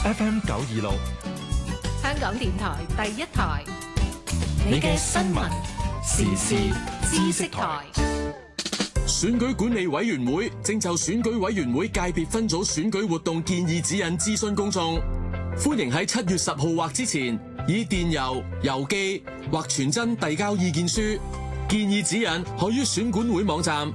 FM 926， 香港電台第一台，你嘅新聞時事知識台。 選舉管理委員會正就選舉委員會界別分組選舉活動建議指引諮詢公眾，歡迎喺7月10號或之前以電郵、郵寄或傳真遞交意見書。建議指引可於選管會網站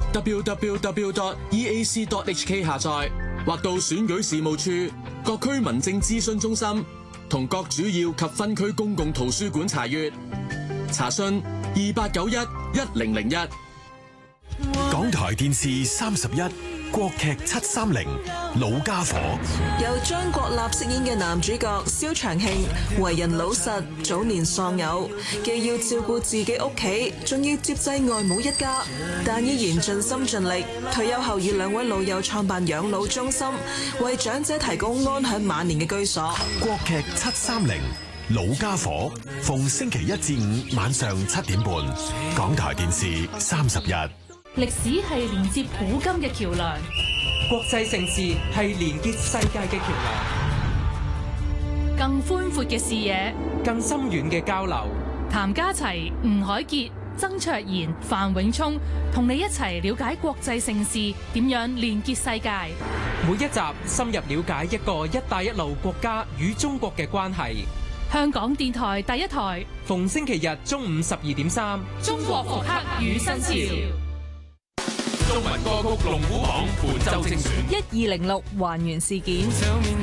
www.eac.hk 下載，或到選舉事務處、各區民政諮詢中心同各主要及分區公共圖書館查閱。查詢28911001。 港台電視31國劇730老家伙， 由張國立飾演嘅男主角蕭長慶，為人老實，早年喪偶，既要照顧自己屋企，仲要接濟外母一家，但依然盡心盡力。退休後與2位老友創辦養老中心，為長者提供安享晚年嘅居所。 國劇730老家伙，逢星期1至5晚上7點半，港台電視31。 歷史係連接古今嘅橋梁， 國際盛事係連結世界嘅橋梁， 更寬闊嘅視野， 更深遠嘅交流。 譚家齊、吳凱傑、曾卓賢、范永聰同你一齊了解國際盛事點樣連結世界。 每一集深入了解一個一帶一路國家與中國嘅關係。 香港電台第一台， 逢星期日中午12.3， 中國復刻與新潮。 中文歌曲龍虎榜本周精選 1206還原事件。